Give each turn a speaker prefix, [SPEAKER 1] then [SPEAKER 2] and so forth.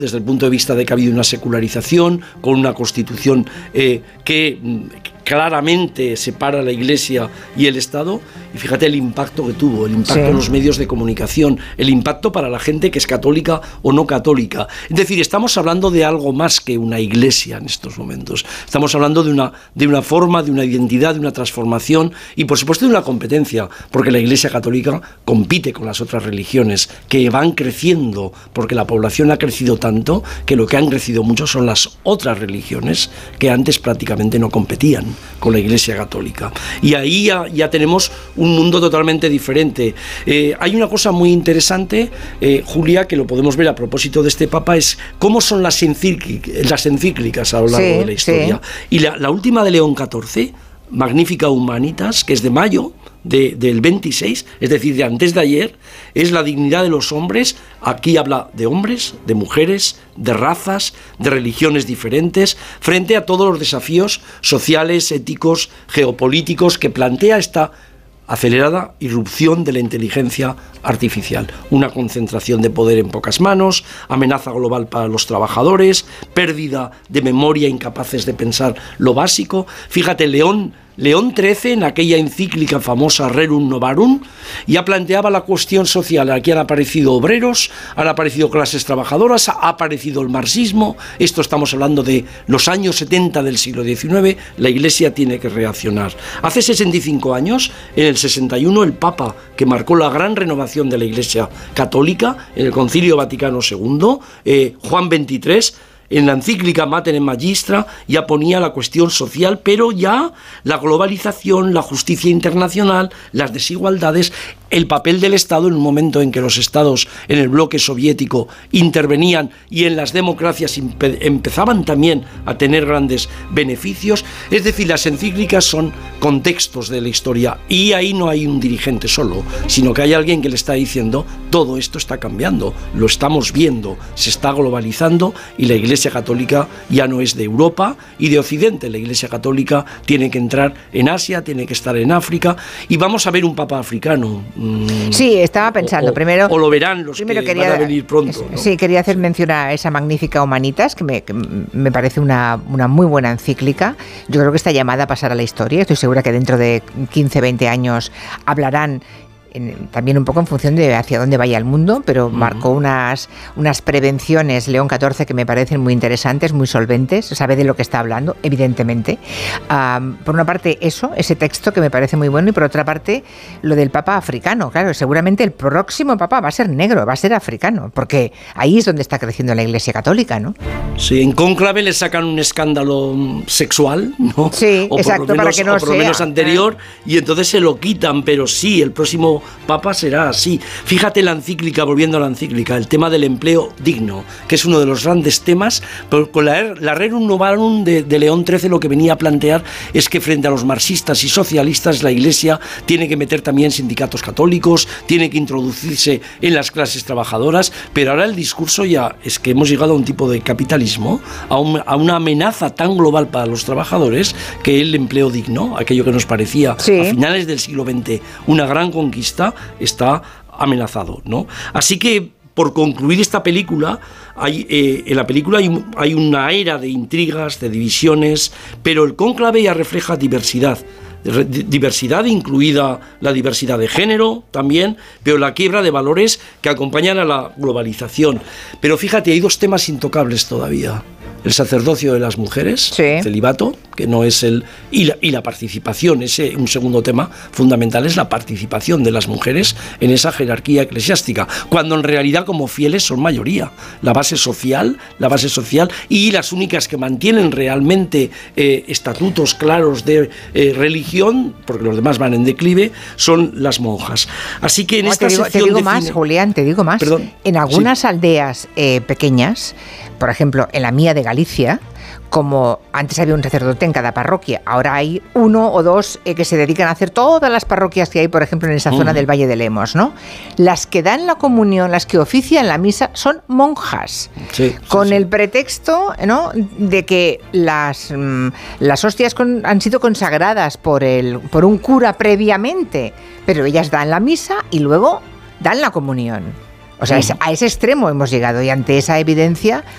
[SPEAKER 1] desde el punto de vista de que ha habido una secularización, con una constitución que claramente separa la Iglesia y el Estado, y fíjate el impacto que tuvo, el impacto en los medios de comunicación, el impacto para la gente que es católica o no católica. Es decir, estamos hablando de algo más que una iglesia en estos momentos. Estamos hablando de una forma, de una identidad, de una transformación y, por supuesto, de una competencia, porque la Iglesia católica compite con las otras religiones que van creciendo, porque la población ha crecido tanto que lo que han crecido mucho son las otras religiones que antes prácticamente no competían con la Iglesia católica. Y ahí ya tenemos un mundo totalmente diferente. Hay una cosa muy interesante, Julia, que lo podemos ver a propósito de este Papa, es cómo son las encíclicas a lo largo de la historia. Y la última de León XIV, Magnificat Humanitas, que es de mayo del 26, es decir, de antes de ayer, es la dignidad de los hombres. Aquí habla de hombres, de mujeres, de razas, de religiones diferentes, frente a todos los desafíos sociales, éticos, geopolíticos que plantea esta acelerada irrupción de la inteligencia artificial, una concentración de poder en pocas manos, amenaza global para los trabajadores, pérdida de memoria, incapaces de pensar lo básico. Fíjate, León XIII, en aquella encíclica famosa Rerum Novarum, ya planteaba la cuestión social. Aquí han aparecido obreros, han aparecido clases trabajadoras, ha aparecido el marxismo. Esto estamos hablando de los años 70 del siglo XIX. La Iglesia tiene que reaccionar. Hace 65 años, en el 61, el Papa, que marcó la gran renovación de la Iglesia católica, en el Concilio Vaticano II, Juan XXIII, en la encíclica Mater Magistra ya ponía la cuestión social, pero ya la globalización, la justicia internacional, las desigualdades, el papel del Estado en un momento en que los estados en el bloque soviético intervenían y en las democracias empezaban también a tener grandes beneficios. Es decir, las encíclicas son contextos de la historia y ahí no hay un dirigente solo, sino que hay alguien que le está diciendo: todo esto está cambiando, lo estamos viendo, se está globalizando y la Iglesia Católica ya no es de Europa y de Occidente. La Iglesia Católica tiene que entrar en Asia, tiene que estar en África, y vamos a ver un Papa africano.
[SPEAKER 2] Sí, estaba pensando, primero...
[SPEAKER 1] O lo verán los que van a venir pronto, ¿no?
[SPEAKER 2] Sí, quería hacer mención a esa Magnificat Humanitas, que me parece una muy buena encíclica. Yo creo que está llamada a pasar a la historia. Estoy segura que dentro de 15, 20 años hablarán también un poco en función de hacia dónde vaya el mundo, pero marcó unas prevenciones León XIV que me parecen muy interesantes, muy solventes, sabe de lo que está hablando, evidentemente. Por una parte ese texto que me parece muy bueno, y por otra parte lo del Papa africano. Claro, seguramente el próximo Papa va a ser negro, va a ser africano, porque ahí es donde está creciendo la Iglesia Católica, ¿no?
[SPEAKER 1] Sí, en cónclave le sacan un escándalo sexual, ¿no?
[SPEAKER 2] Sí,
[SPEAKER 1] o
[SPEAKER 2] exacto,
[SPEAKER 1] por lo menos,
[SPEAKER 2] para que no
[SPEAKER 1] o por lo menos anterior, y entonces se lo quitan, pero sí, el próximo Papa será así. Fíjate la encíclica, volviendo a la encíclica, el tema del empleo digno, que es uno de los grandes temas, pero con la Rerum Novarum de León XIII lo que venía a plantear es que frente a los marxistas y socialistas la Iglesia tiene que meter también sindicatos católicos, tiene que introducirse en las clases trabajadoras, pero ahora el discurso ya es que hemos llegado a un tipo de capitalismo, a una amenaza tan global para los trabajadores, que el empleo digno, aquello que nos parecía a finales del siglo XX una gran conquista, está amenazado, ¿no? Así que, por concluir esta película, en la película hay una era de intrigas, de divisiones, pero el cónclave ya refleja diversidad, incluida la diversidad de género también, pero la quiebra de valores que acompañan a la globalización. Pero fíjate, hay dos temas intocables todavía: el sacerdocio de las mujeres, celibato, que no es y la participación. Un segundo tema fundamental es la participación de las mujeres en esa jerarquía eclesiástica, cuando en realidad como fieles son mayoría. La base social y las únicas que mantienen realmente estatutos claros de religión, porque los demás van en declive, son las monjas. Así que en esta sección
[SPEAKER 2] te digo más, Julián, te digo más.
[SPEAKER 1] Perdón.
[SPEAKER 2] En algunas aldeas pequeñas, por ejemplo, en la mía de Galicia, como antes había un sacerdote en cada parroquia, ahora hay uno o dos que se dedican a hacer todas las parroquias que hay, por ejemplo, en esa zona del Valle de Lemos, ¿no? Las que dan la comunión, las que ofician la misa, son monjas, con el pretexto, ¿no?, de que las hostias han sido consagradas por un cura previamente, pero ellas dan la misa y luego dan la comunión. O sea, a ese extremo hemos llegado, y ante esa evidencia,